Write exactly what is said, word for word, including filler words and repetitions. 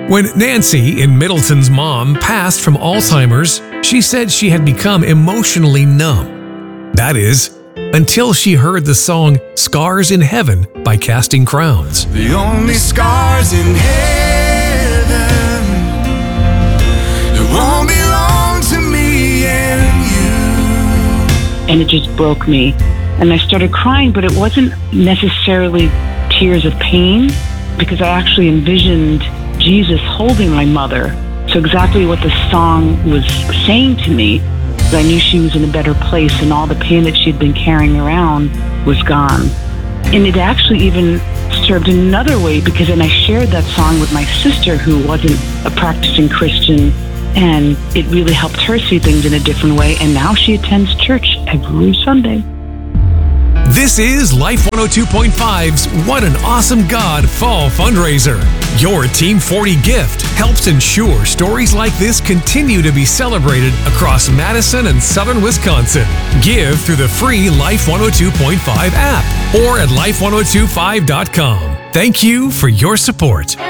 When Nancy in Middleton's mom passed from Alzheimer's, she said she had become emotionally numb. That is, until she heard the song Scars in Heaven by Casting Crowns. The only scars in heaven that won't belong to me and you. And it just broke me. And I started crying, but it wasn't necessarily tears of pain, because I actually envisioned Jesus holding my mother. So exactly what the song was saying to me, I knew she was in a better place and all the pain that she'd been carrying around was gone. And it actually even served in another way, because then I shared that song with my sister, who wasn't a practicing Christian, and it really helped her see things in a different way, and now she attends church every Sunday. This is Life one oh two point five's What an Awesome God Fall Fundraiser. Your Team forty gift helps ensure stories like this continue to be celebrated across Madison and southern Wisconsin. Give through the free Life one oh two point five app or at life ten twenty-five dot com. Thank you for your support.